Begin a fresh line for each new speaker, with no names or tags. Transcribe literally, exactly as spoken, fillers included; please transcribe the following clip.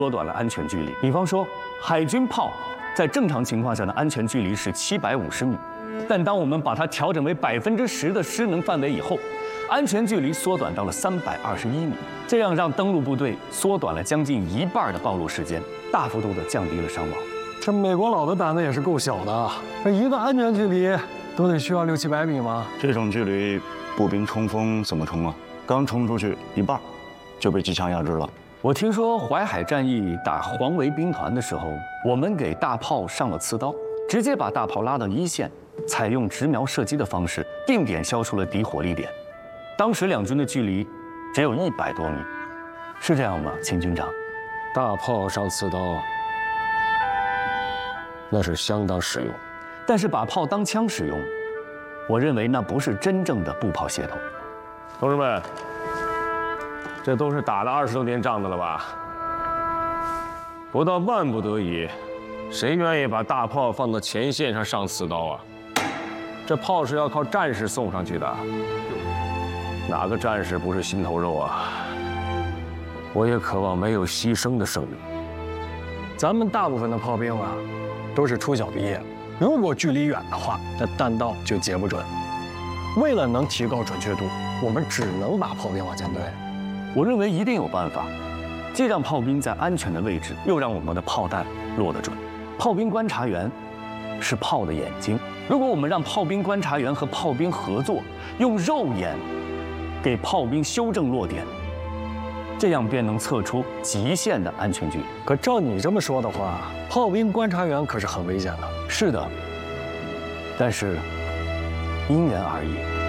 缩短了安全距离。比方说，海军炮在正常情况下的安全距离是七百五十米，但当我们把它调整为百分之十的失能范围以后，安全距离缩短到了三百二十一米，这样让登陆部队缩短了将近一半的暴露时间，大幅度的降低了伤亡。
这美国佬的胆子也是够小的，这一个安全距离都得需要六七百米吗？
这种距离，步兵冲锋怎么冲啊？刚冲出去一半，就被机枪压制了。
我听说淮海战役打黄维兵团的时候，我们给大炮上了刺刀，直接把大炮拉到一线，采用直瞄射击的方式，定点消除了敌火力点。当时两军的距离只有一百多米，是这样吗，秦军长？
大炮上刺刀，那是相当实用。
但是把炮当枪使用，我认为那不是真正的步炮协同。
同志们，这都是打了二十多年仗的了吧？不到万不得已，谁愿意把大炮放到前线上上刺刀啊？这炮是要靠战士送上去的，哪个战士不是心头肉啊？我也渴望没有牺牲的胜利。
咱们大部分的炮兵啊，都是初小毕业，如果距离远的话，那弹道就截不准。为了能提高准确度，我们只能把炮兵往前推。
我认为一定有办法，既让炮兵在安全的位置，又让我们的炮弹落得准。炮兵观察员是炮的眼睛，如果我们让炮兵观察员和炮兵合作，用肉眼给炮兵修正落点，这样便能测出极限的安全距离。
可照你这么说的话，炮兵观察员可是很危险的。
是的，但是因人而异。